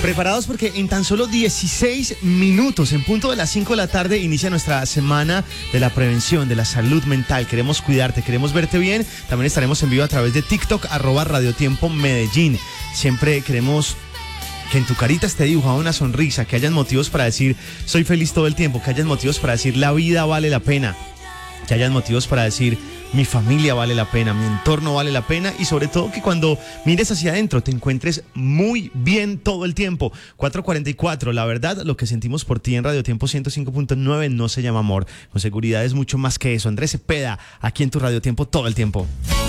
Preparados porque en tan solo 16 minutos, en punto de las 5 de la tarde, inicia nuestra semana de la prevención, de la salud mental. Queremos cuidarte, queremos verte bien. También estaremos en vivo a través de TikTok, @Radiotiempo Medellín. Siempre queremos que en tu carita esté dibujada una sonrisa, que hayan motivos para decir soy feliz todo el tiempo, que hayan motivos para decir la vida vale la pena, que hayan motivos para decir mi familia vale la pena, mi entorno vale la pena, y sobre todo que cuando mires hacia adentro te encuentres muy bien todo el tiempo. 4:44, la verdad, lo que sentimos por ti en Radio Tiempo 105.9 no se llama amor. Con seguridad es mucho más que eso. Andrés Cepeda, aquí en tu Radio Tiempo todo el tiempo.